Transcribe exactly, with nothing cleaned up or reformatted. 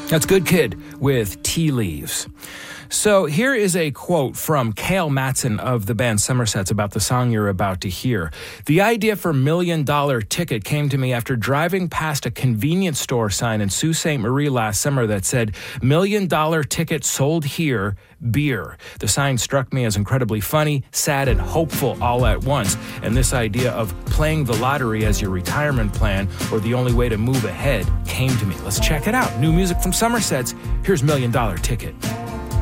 That's Good Kid with Tea Leaves. So here is a quote from Cale Matson of the band Somersets about the song you're about to hear. The idea for Million Dollar Ticket came to me after driving past a convenience store sign in Sault Ste. Marie last summer that said, Million Dollar Ticket sold here, beer. The sign struck me as incredibly funny, sad, and hopeful all at once. And this idea of playing the lottery as your retirement plan or the only way to move ahead came to me. Let's check it out. New music from Somersets. Here's Million Dollar Ticket.